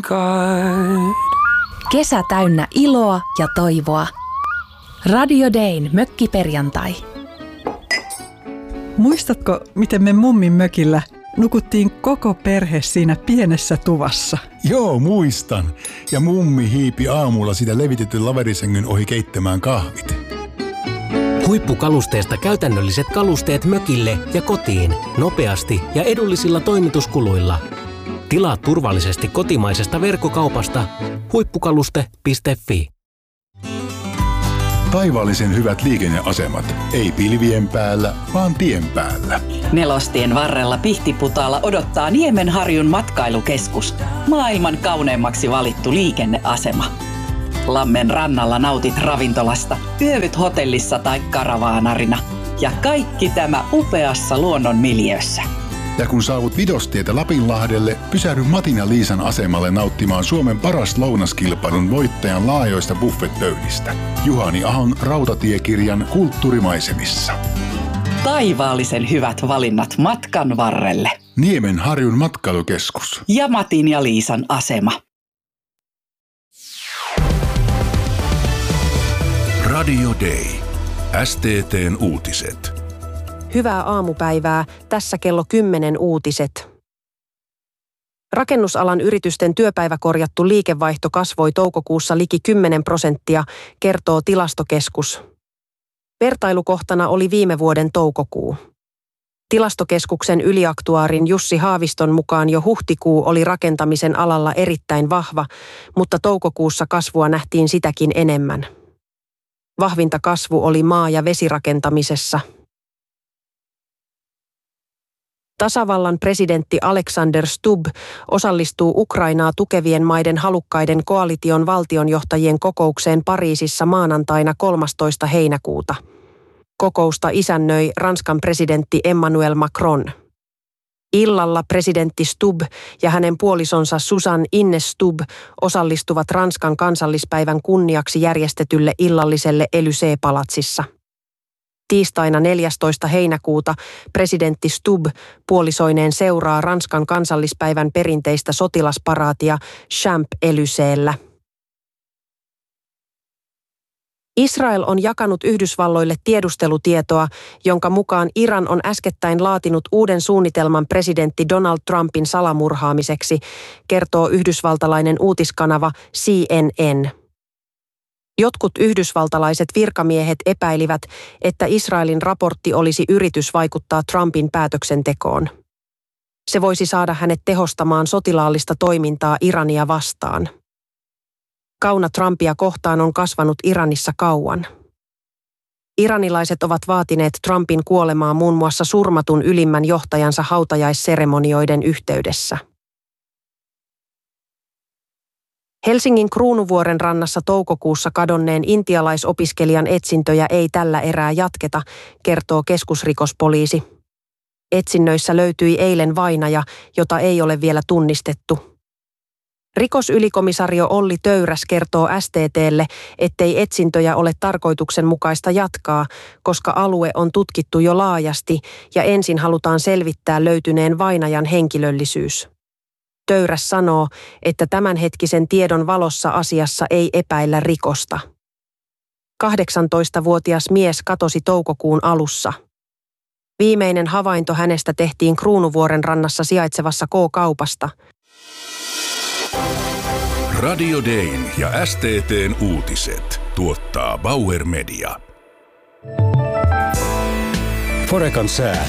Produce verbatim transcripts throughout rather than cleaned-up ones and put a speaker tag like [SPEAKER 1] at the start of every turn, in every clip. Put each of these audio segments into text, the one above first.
[SPEAKER 1] God.
[SPEAKER 2] Kesä täynnä iloa ja toivoa. Radio Dayn mökkiperjantai.
[SPEAKER 3] Muistatko, miten me mummin mökillä nukuttiin koko perhe siinä pienessä tuvassa?
[SPEAKER 4] Joo, muistan. Ja mummi hiipi aamulla sitä levitetyn laverisängyn ohi keittämään kahvit.
[SPEAKER 5] Huippukalusteesta käytännölliset kalusteet mökille ja kotiin. Nopeasti ja edullisilla toimituskuluilla. Tilaa turvallisesti kotimaisesta verkkokaupasta huippukaluste piste fi.
[SPEAKER 4] Taivaallisen hyvät liikenneasemat. Ei pilvien päällä, vaan tien päällä.
[SPEAKER 6] Nelostien varrella Pihtiputaalla odottaa Niemenharjun matkailukeskus. Maailman kauneimmaksi valittu liikenneasema. Lammen rannalla nautit ravintolasta, yövyt hotellissa tai karavaanarina. Ja kaikki tämä upeassa luonnon miljöössä.
[SPEAKER 4] Ja kun saavut Vidostietä Lapinlahdelle, pysähdy Matin ja Liisan asemalle nauttimaan Suomen paras lounaskilpailun voittajan laajoista buffetpöydistä. Juhani Ahon rautatiekirjan Kulttuurimaisemissa.
[SPEAKER 6] Taivaallisen hyvät valinnat matkan varrelle.
[SPEAKER 4] Niemenharjun matkailukeskus.
[SPEAKER 6] Ja Matin ja Liisan asema.
[SPEAKER 7] Radio Day. S T T:n uutiset.
[SPEAKER 8] Hyvää aamupäivää, tässä kello kymmenen uutiset. Rakennusalan yritysten työpäiväkorjattu liikevaihto kasvoi toukokuussa liki kymmenen prosenttia, kertoo Tilastokeskus. Vertailukohtana oli viime vuoden toukokuu. Tilastokeskuksen yliaktuaarin Jussi Haaviston mukaan jo huhtikuu oli rakentamisen alalla erittäin vahva, mutta toukokuussa kasvua nähtiin sitäkin enemmän. Vahvinta kasvu oli maa- ja vesirakentamisessa. Tasavallan presidentti Alexander Stubb osallistuu Ukrainaa tukevien maiden halukkaiden koalition valtionjohtajien kokoukseen Pariisissa maanantaina kolmastoista heinäkuuta. Kokousta isännöi Ranskan presidentti Emmanuel Macron. Illalla presidentti Stubb ja hänen puolisonsa Susan Ines Stubb osallistuvat Ranskan kansallispäivän kunniaksi järjestetylle illalliselle Élysée-palatsissa. Tiistaina neljästoista heinäkuuta presidentti Stubb puolisoineen seuraa Ranskan kansallispäivän perinteistä sotilasparaatia Champs-Élysées'llä. Israel on jakanut Yhdysvalloille tiedustelutietoa, jonka mukaan Iran on äskettäin laatinut uuden suunnitelman presidentti Donald Trumpin salamurhaamiseksi, kertoo yhdysvaltalainen uutiskanava C N N. Jotkut yhdysvaltalaiset virkamiehet epäilivät, että Israelin raportti olisi yritys vaikuttaa Trumpin päätöksentekoon. Se voisi saada hänet tehostamaan sotilaallista toimintaa Irania vastaan. Kauna Trumpia kohtaan on kasvanut Iranissa kauan. Iranilaiset ovat vaatineet Trumpin kuolemaa muun muassa surmatun ylimmän johtajansa hautajaisseremonioiden yhteydessä. Helsingin Kruunuvuoren rannassa toukokuussa kadonneen intialaisopiskelijan etsintöjä ei tällä erää jatketa, kertoo keskusrikospoliisi. Etsinnöissä löytyi eilen vainaja, jota ei ole vielä tunnistettu. Rikosylikomisario Olli Töyräs kertoo S T T:lle, ettei etsintöjä ole tarkoituksenmukaista jatkaa, koska alue on tutkittu jo laajasti ja ensin halutaan selvittää löytyneen vainajan henkilöllisyys. Töyräs sanoo, että tämänhetkisen tiedon valossa asiassa ei epäillä rikosta. kahdeksantoistavuotias mies katosi toukokuun alussa. Viimeinen havainto hänestä tehtiin Kruunuvuoren rannassa sijaitsevassa K-kaupasta.
[SPEAKER 7] Radio Dayn ja S T T:n uutiset tuottaa Bauer Media.
[SPEAKER 5] Forecan sää.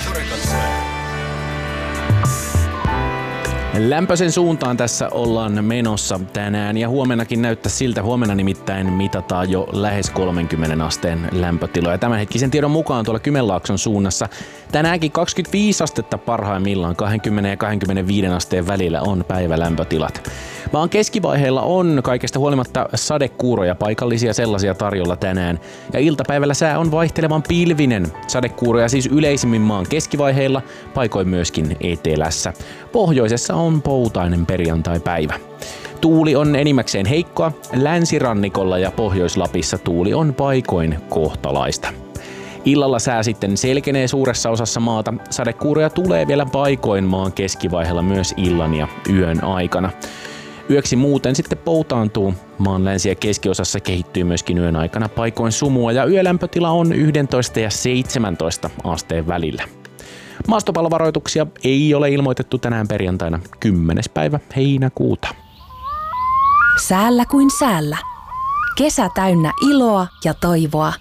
[SPEAKER 9] Lämpöisen suuntaan tässä ollaan menossa tänään ja huomennakin näyttää siltä. Huomenna nimittäin mitataan jo lähes kolmenkymmenen asteen lämpötiloja. Tämänhetkisen tiedon mukaan tuolla Kymenlaakson suunnassa tänäänkin kaksikymmentäviisi astetta parhaimmillaan, kaksikymmentä ja kaksikymmentäviisi asteen välillä on päivälämpötilat. Maan keskivaiheilla on kaikesta huolimatta sadekuuroja, paikallisia sellaisia tarjolla tänään. Ja iltapäivällä sää on vaihtelevan pilvinen. Sadekuuroja siis yleisimmin maan keskivaiheilla, paikoin myöskin etelässä. Pohjoisessa on poutainen perjantai-päivä. Tuuli on enimmäkseen heikkoa, länsirannikolla ja Pohjois-Lapissa tuuli on paikoin kohtalaista. Illalla sää sitten selkenee suuressa osassa maata. Sadekuuroja tulee vielä paikoin maan keskivaiheella myös illan ja yön aikana. Yöksi muuten sitten poutaantuu. Maan länsi- ja keskiosassa kehittyy myöskin yön aikana paikoin sumua ja yölämpötila on yksitoista ja seitsemäntoista asteen välillä. Maastopallovaroituksia ei ole ilmoitettu tänään perjantaina kymmenes päivä heinäkuuta.
[SPEAKER 2] Säällä kuin säällä. Kesä täynnä iloa ja toivoa.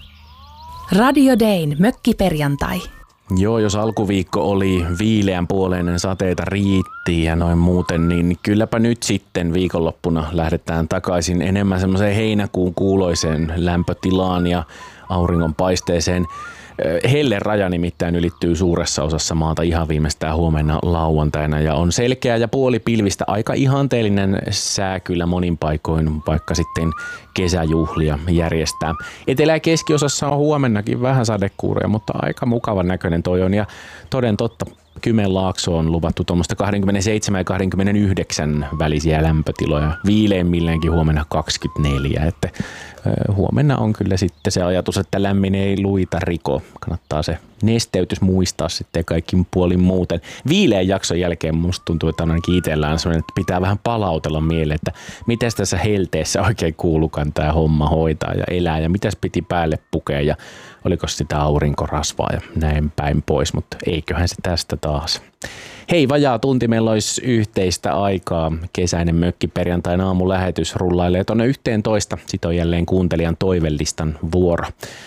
[SPEAKER 2] Radio Dayn mökkiperjantai.
[SPEAKER 9] Joo, jos alkuviikko oli viileän puoleinen, sateita riitti ja noin muuten, niin kylläpä nyt sitten viikonloppuna lähdetään takaisin enemmän semmoiseen heinäkuun kuuloiseen lämpötilaan ja auringonpaisteeseen. Helleraja nimittäin ylittyy suuressa osassa maata ihan viimeistään huomenna lauantaina ja on selkeä ja puolipilvistä aika ihanteellinen sää kyllä monin paikoin, vaikka sitten kesäjuhlia järjestää. Etelä- ja keskiosassa on huomennakin vähän sadekuuria, mutta aika mukavan näköinen toi on ja toden totta. Kymenlaakso on luvattu tuommoista kaksikymmentäseitsemän ja kaksikymmentäyhdeksän välisiä lämpötiloja. Viileimmilläänkin huomenna kaksikymmentäneljä. Että huomenna on kyllä sitten se ajatus, että lämmin ei luita riko. Kannattaa se nesteytys muistaa sitten kaikin puolin muuten. Viileän jakson jälkeen musta tuntuu, että on ainakin itsellään sellainen, että pitää vähän palautella mieleen, että mitäs tässä helteessä oikein kuulukaan tämä homma hoitaa ja elää ja mitäs piti päälle pukea ja oliko sitä aurinkorasvaa ja näin päin pois, mutta eiköhän se tästä taas. Hei, vajaa tunti meillä olisi yhteistä aikaa. Kesäinen mökkiperjantain aamulähetys rullailee tuonne yhteentoista. Sitten on jälleen kuuntelijan toivelistan vuoro.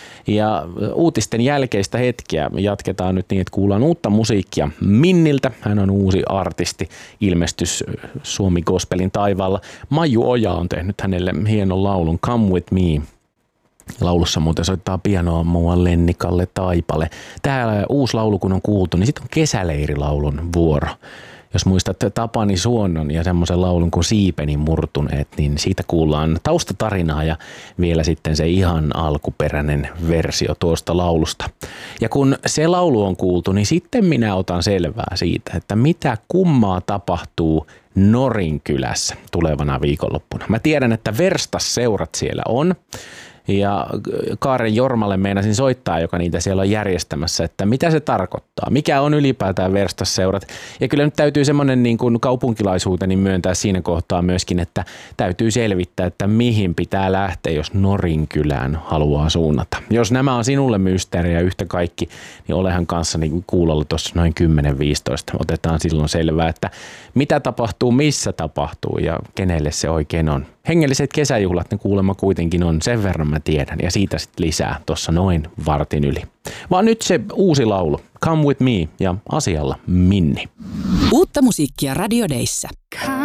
[SPEAKER 9] Ja uutisten jälkeistä hetkeä jatketaan nyt niin, että kuullaan uutta musiikkia Minniltä. Hän on uusi artisti, ilmestys Suomi Gospelin taivaalla. Maiju Oja on tehnyt hänelle hienon laulun Come With Me. Laulussa muuten soittaa pianoa muuan Lennikalle Taipale. Täällä uusi laulu kun on kuultu, niin sitten on kesäleirilaulun vuoro. Jos muistatte Tapani Suonnon ja semmoisen laulun kuin Siipeni murtuneet, niin siitä kuullaan taustatarinaa ja vielä sitten se ihan alkuperäinen versio tuosta laulusta. Ja kun se laulu on kuultu, niin sitten minä otan selvää siitä, että mitä kummaa tapahtuu Norinkylässä tulevana viikonloppuna. Mä tiedän, että Verstas-seurat siellä on. Ja Kaaren Jormalle meinasin soittaa, joka niitä siellä on järjestämässä, että mitä se tarkoittaa, mikä on ylipäätään Verstas-seurat. Ja kyllä nyt täytyy semmoinen niin kuin kaupunkilaisuuteni myöntää siinä kohtaa myöskin, että täytyy selvittää, että mihin pitää lähteä, jos Norinkylään haluaa suunnata. Jos nämä on sinulle mysteeriä yhtä kaikki, niin olehan kanssa niin kuulolla tuossa noin kymmenen viisitoista. Otetaan silloin selvää, että mitä tapahtuu, missä tapahtuu ja kenelle se oikein on. Hengelliset kesäjuhlat ne kuulemma kuitenkin on, sen verran mä tiedän, ja siitä sitten lisää tuossa noin vartin yli. Vaan nyt se uusi laulu, Come With Me ja asialla Minni.
[SPEAKER 1] Uutta musiikkia Radio Dayssä.